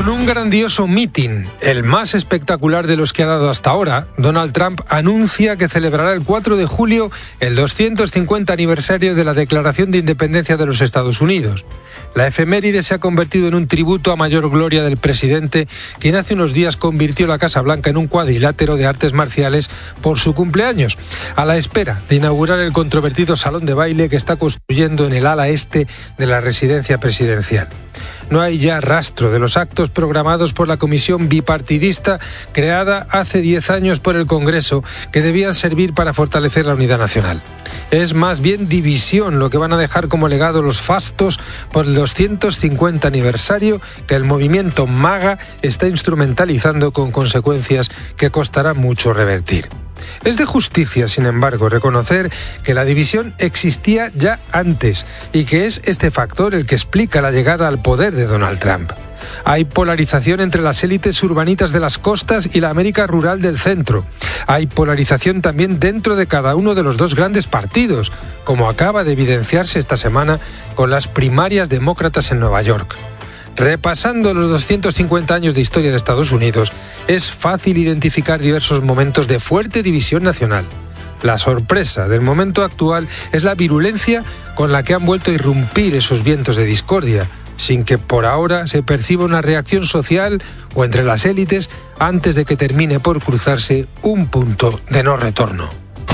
Con un grandioso mitin, el más espectacular de los que ha dado hasta ahora, Donald Trump anuncia que celebrará el 4 de julio el 250 aniversario de la Declaración de Independencia de los Estados Unidos. La efeméride se ha convertido en un tributo a mayor gloria del presidente, quien hace unos días convirtió la Casa Blanca en un cuadrilátero de artes marciales por su cumpleaños, a la espera de inaugurar el controvertido salón de baile que está construyendo en el ala este de la residencia presidencial. No hay ya rastro de los actos programados por la comisión bipartidista creada hace 10 años por el Congreso, que debían servir para fortalecer la unidad nacional. Es más bien división lo que van a dejar como legado los fastos por el 250 aniversario que el movimiento MAGA está instrumentalizando con consecuencias que costará mucho revertir. Es de justicia, sin embargo, reconocer que la división existía ya antes y que es este factor el que explica la llegada al poder de Donald Trump. Hay polarización entre las élites urbanitas de las costas y la América rural del centro. Hay polarización también dentro de cada uno de los dos grandes partidos, como acaba de evidenciarse esta semana con las primarias demócratas en Nueva York. Repasando los 250 años de historia de Estados Unidos, es fácil identificar diversos momentos de fuerte división nacional. La sorpresa del momento actual es la virulencia con la que han vuelto a irrumpir esos vientos de discordia, sin que por ahora se perciba una reacción social o entre las élites antes de que termine por cruzarse un punto de no retorno.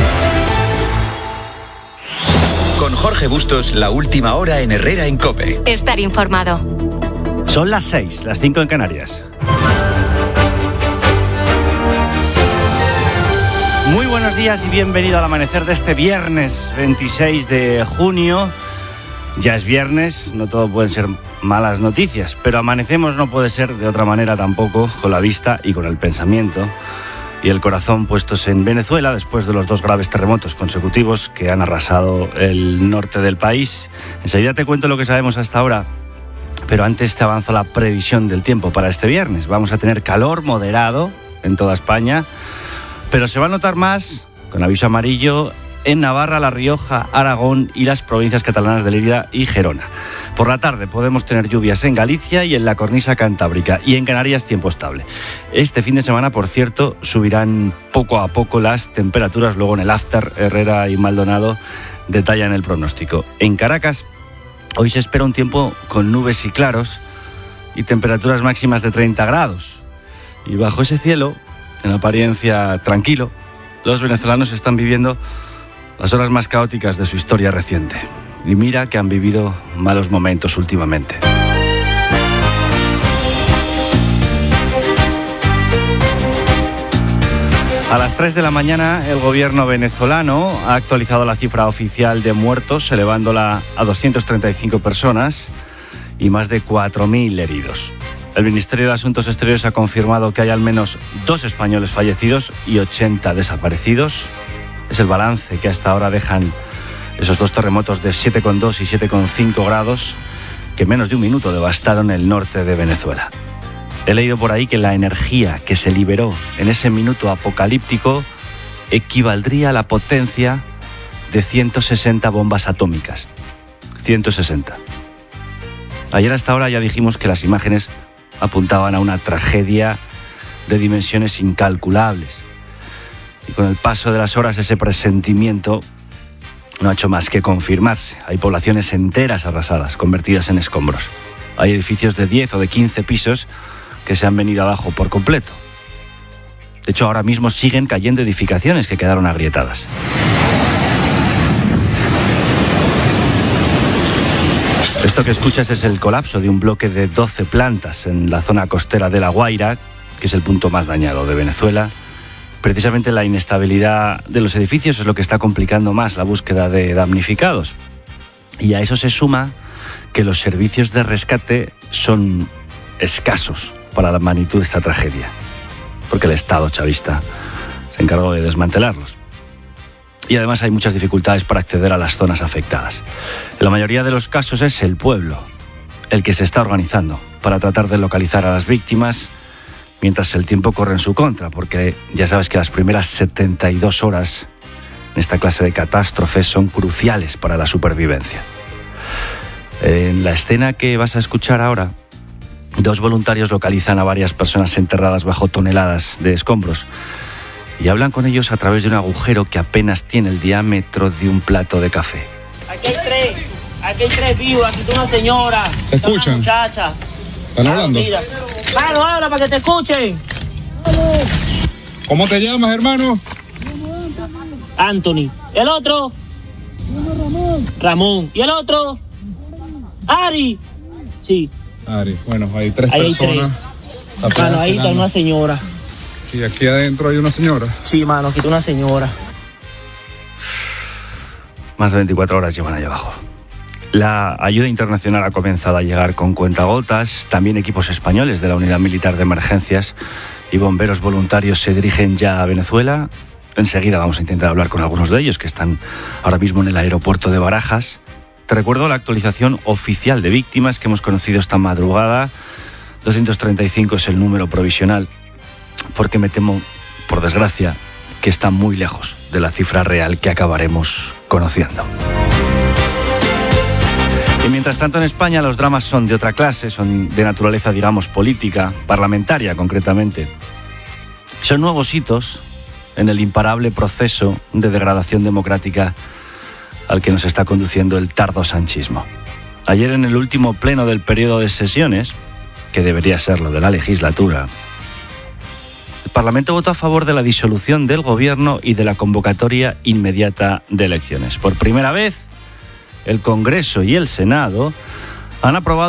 Con Jorge Bustos, la última hora en Herrera en COPE. Estar informado. Son las 6, las 5 en Canarias. Muy buenos días y bienvenido al amanecer de este viernes 26 de junio. Ya es viernes, no todo pueden ser malas noticias, pero amanecemos no puede ser de otra manera tampoco, con la vista y con el pensamiento y el corazón puestos en Venezuela después de los 2 graves terremotos consecutivos que han arrasado el norte del país. Enseguida te cuento lo que sabemos hasta ahora. Pero antes te avanzo la previsión del tiempo para este viernes. Vamos a tener calor moderado en toda España, pero se va a notar más, con aviso amarillo, en Navarra, La Rioja, Aragón y las provincias catalanas de Lérida y Gerona. Por la tarde podemos tener lluvias en Galicia y en la cornisa cantábrica, y en Canarias tiempo estable. Este fin de semana, por cierto, subirán poco a poco las temperaturas. Luego en el after, Herrera y Maldonado detallan el pronóstico. En Caracas, hoy se espera un tiempo con nubes y claros y temperaturas máximas de 30 grados. Y bajo ese cielo, en apariencia tranquilo, los venezolanos están viviendo las horas más caóticas de su historia reciente. Y mira que han vivido malos momentos últimamente. A las 3 de la mañana, el gobierno venezolano ha actualizado la cifra oficial de muertos, elevándola a 235 personas y más de 4.000 heridos. El Ministerio de Asuntos Exteriores ha confirmado que hay al menos 2 españoles fallecidos y 80 desaparecidos. Es el balance que hasta ahora dejan esos 2 terremotos de 7,2 y 7,5 grados que en menos de un minuto devastaron el norte de Venezuela. He leído por ahí que la energía que se liberó en ese minuto apocalíptico equivaldría a la potencia de 160 bombas atómicas. 160. Ayer hasta ahora ya dijimos que las imágenes apuntaban a una tragedia de dimensiones incalculables. Y con el paso de las horas ese presentimiento no ha hecho más que confirmarse. Hay poblaciones enteras arrasadas, convertidas en escombros. Hay edificios de 10 o de 15 pisos que se han venido abajo por completo. De hecho, ahora mismo siguen cayendo edificaciones que quedaron agrietadas. Esto que escuchas es el colapso de un bloque de 12 plantas en la zona costera de La Guaira, que es el punto más dañado de Venezuela. Precisamente la inestabilidad de los edificios es lo que está complicando más la búsqueda de damnificados. Y a eso se suma que los servicios de rescate son escasos para la magnitud de esta tragedia, porque el Estado chavista se encargó de desmantelarlos. Y además hay muchas dificultades para acceder a las zonas afectadas. En la mayoría de los casos es el pueblo el que se está organizando para tratar de localizar a las víctimas mientras el tiempo corre en su contra, porque ya sabes que las primeras 72 horas en esta clase de catástrofes son cruciales para la supervivencia. En la escena que vas a escuchar ahora, 2 voluntarios localizan a varias personas enterradas bajo toneladas de escombros y hablan con ellos a través de un agujero que apenas tiene el diámetro de un plato de café. Aquí hay tres vivos, aquí está una señora. ¿Se escuchan? Una muchacha. ¿Están hablando? Mira. Mano, habla para que te escuchen. ¿Cómo te llamas, hermano? Anthony. ¿El otro? Ramón. ¿Y el otro? Ari. Sí. Ari, bueno, hay 3 Ahí hay personas. Mano, ahí está una señora. Y aquí adentro hay una señora. Sí, mano, aquí está una señora. Más de 24 horas llevan allá abajo. La ayuda internacional ha comenzado a llegar con cuentagotas. También equipos españoles de la Unidad Militar de Emergencias y bomberos voluntarios se dirigen ya a Venezuela. Enseguida vamos a intentar hablar con algunos de ellos que están ahora mismo en el aeropuerto de Barajas. Te recuerdo la actualización oficial de víctimas que hemos conocido esta madrugada. 235 es el número provisional, porque me temo, por desgracia, que está muy lejos de la cifra real que acabaremos conociendo. Y mientras tanto en España los dramas son de otra clase, son de naturaleza, digamos, política, parlamentaria concretamente. Son nuevos hitos en el imparable proceso de degradación democrática al que nos está conduciendo el tardo sanchismo. Ayer, en el último pleno del periodo de sesiones, que debería ser lo de la legislatura, el Parlamento votó a favor de la disolución del gobierno y de la convocatoria inmediata de elecciones. Por primera vez, el Congreso y el Senado han aprobado